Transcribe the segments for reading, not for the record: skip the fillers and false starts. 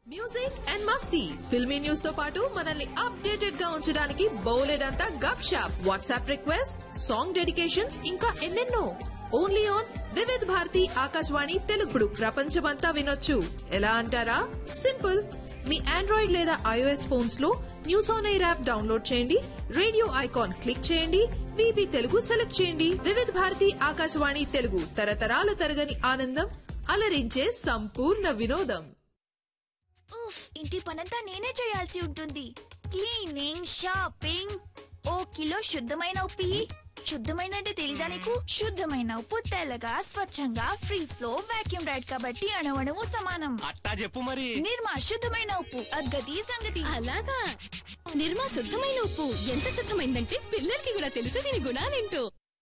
Music and Masti filmy news తో పాటు మనల్ని అప్డేటెడ్ గా ఉంచడానికి బౌలెడంతా గప్ shop WhatsApp request song dedications ఇంకా ఎన్నెన్నో ఓన్లీ ఆన్ వివిధ్ భారతి ఆకాశవాణి తెలుగుడు ప్రపంచమంతా వినొచ్చు ఎలా అంటారా సింపుల్ మీ ఆండ్రాయిడ్ లేదా ఐఓఎస్ ఫోన్స్ లో news on air app download చేయండి రేడియో ఐకాన్ క్లిక్ చేయండి వీబీ తెలుగు సెలెక్ట్ చేయండి వివిధ్ భారతి ఆకాశవాణి తెలుగు తరతరాల తరగని ఆనందం అలరించే సంపూర్ణ వినోదం. ఉఫ్ ఇంటి పనంతా నేనే చేయాల్సి ఉంటుంది. క్లీనింగ్, షాపింగ్, ఓ కిలో శుద్ధమైన ఉప్పు. శుద్ధమైన అంటే తెలీదా నీకు? శుద్ధమైన ఉప్పు తెల్లగా స్వచ్ఛంగా ఫ్రీ ఫ్లో వాక్యూమ్ రైడ్ కాబట్టి అణువణువు సమానం. అట్టా చెప్పు మరి. నిర్మా శుద్ధమైన ఉప్పు అద్గతి సంగతి. అలాగా నిర్మా శుద్ధమైన ఉప్పు ఎంత శుద్ధమైందంటే పిల్లలకి కూడా తెలుసు దీని గుణాలేంటో.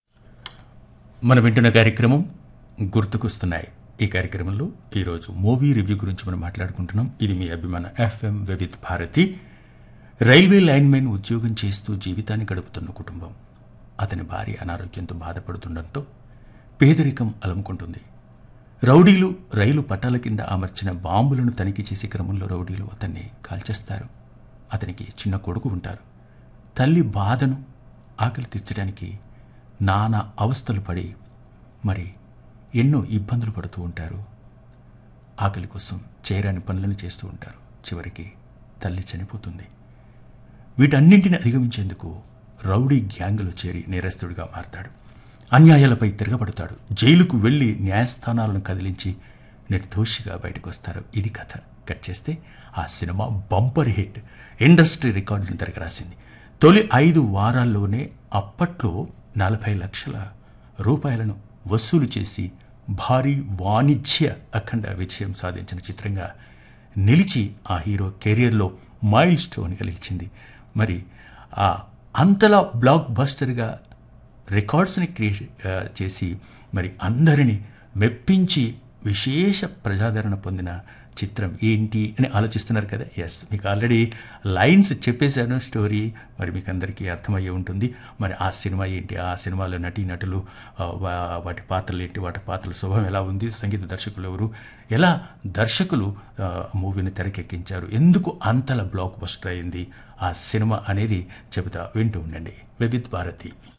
మనం వింటున్న కార్యక్రమం గుర్తుకొస్తున్నాయి. ఈ కార్యక్రమంలో ఈరోజు మూవీ రివ్యూ గురించి మనం మాట్లాడుకుంటున్నాం. ఇది మీ అభిమాన FM Vividh Bharati. Railway linemen ఉద్యోగం చేస్తూ జీవితాన్ని గడుపుతున్న కుటుంబం. అతని భార్య అనారోగ్యంతో బాధపడుతుండటంతో పేదరికం అలముకుంటుంది. రౌడీలు రైలు పట్టాల కింద అమర్చిన బాంబులను తనిఖీ చేసే క్రమంలో రౌడీలు అతన్ని కాల్చేస్తారు. అతనికి చిన్న కొడుకు ఉంటారు. తల్లి బాధను ఆకలి తీర్చడానికి నానా అవస్థలు పడి మరి ఎన్నో ఇబ్బందులు పడుతూ ఉంటారు. ఆకలి కోసం చేయరాని పనులను చేస్తూ ఉంటారు. చివరికి తల్లి చనిపోతుంది. వీటన్నింటిని అధిగమించేందుకు రౌడీ గ్యాంగులో చేరి నేరస్తుడిగా మారతాడు. అన్యాయాలపై తిరగబడతాడు. జైలుకు వెళ్లి న్యాయస్థానాలను కదిలించి నిర్దోషిగా బయటకు వస్తారు. ఇది కథ. కట్ చేస్తే ఆ సినిమా బంపర్ హిట్, ఇండస్ట్రీ రికార్డులను తిరగరాసింది. తొలి 5 వారాల్లోనే అప్పట్లో 40 లక్షల రూపాయలను వసూలు చేసి భారీ వాణిజ్య అఖండ విజయం సాధించిన చిత్రంగా నిలిచి ఆ హీరో కెరియర్లో మైల్ స్టోన్గా నిలిచింది. మరి ఆ అంతలా బ్లాక్ బస్టర్గా రికార్డ్స్ని క్రియేట్ చేసి మరి అందరినీ మెప్పించి విశేష ప్రజాదరణ పొందిన చిత్రం ఏంటి అని ఆలోచిస్తున్నారు కదా. ఎస్, మీకు ఆల్రెడీ లైన్స్ చెప్పేశాను. స్టోరీ మరి మీకు అందరికీ అర్థమయ్యే ఉంటుంది. మరి ఆ సినిమా ఏంటి, ఆ సినిమాలో నటీనటులు, వాటి పాత్రలు ఏంటి, వాటి పాత్రల స్వభావం ఎలా ఉంది, సంగీత దర్శకులు ఎవరు, ఎలా దర్శకులు మూవీని తెరకెక్కించారు, ఎందుకు అంతలా బ్లాక్ బస్టర్ అయింది ఆ సినిమా అనేది చెబుతా. వింటూ ఉండండి వివిధ్ భారతి.